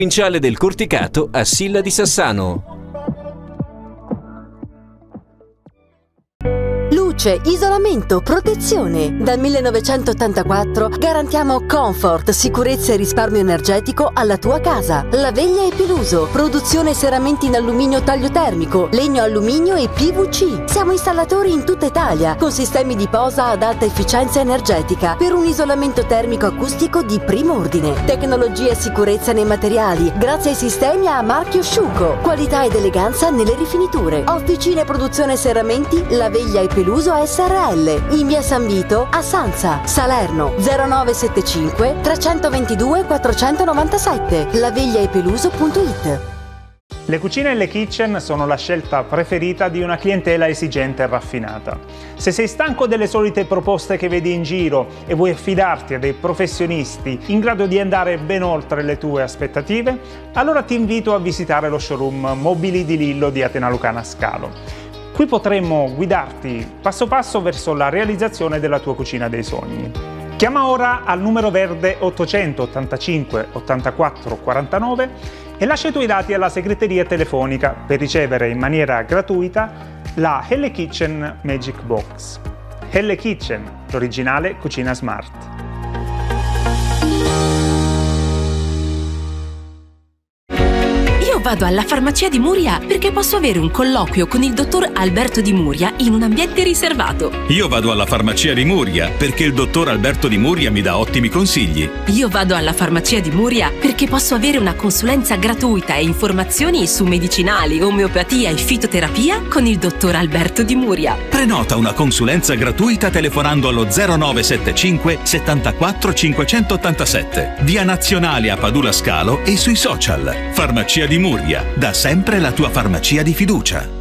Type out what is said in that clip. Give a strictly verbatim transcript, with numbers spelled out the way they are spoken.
Provinciale del Corticato a Silla di Sassano. Luce, isolamento, protezione. Dal millenovecentottantaquattro garantiamo comfort, sicurezza e risparmio energetico alla tua casa. La Veglia e Peluso, produzione serramenti in alluminio taglio termico, legno alluminio e P V C. Siamo installatori in tutta Italia con sistemi di posa ad alta efficienza energetica per un isolamento termico acustico di primo ordine. Tecnologia e sicurezza nei materiali grazie ai sistemi a marchio Sciuco. Qualità ed eleganza nelle rifiniture. Officine produzione serramenti La Veglia e Peluso S R L in via San Vito a Sanza, Salerno zero nove sette cinque tre due due quattro nove sette lavegliaepeluso punto it. Le cucine e le kitchen sono la scelta preferita di una clientela esigente e raffinata. Se sei stanco delle solite proposte che vedi in giro e vuoi affidarti a dei professionisti in grado di andare ben oltre le tue aspettative, allora ti invito a visitare lo showroom Mobili di Lillo di Atena Lucana Scalo. Qui potremmo guidarti passo passo verso la realizzazione della tua cucina dei sogni. Chiama ora al numero verde ottocentottantacinque ottantaquattro quarantanove e lascia i tuoi dati alla segreteria telefonica per ricevere in maniera gratuita la Helle Kitchen Magic Box. Helle Kitchen, l'originale cucina smart. Vado alla farmacia di Muria perché posso avere un colloquio con il dottor Alberto Di Muria in un ambiente riservato. Io vado alla farmacia di Muria perché il dottor Alberto Di Muria mi dà ottimi consigli. Io vado alla farmacia di Muria perché posso avere una consulenza gratuita e informazioni su medicinali, omeopatia e fitoterapia con il dottor Alberto Di Muria. Prenota una consulenza gratuita telefonando allo zero nove sette cinque settantaquattro cinquecentottantasette, via Nazionale a Padula Scalo e sui social. Farmacia di Muria, da sempre la tua farmacia di fiducia.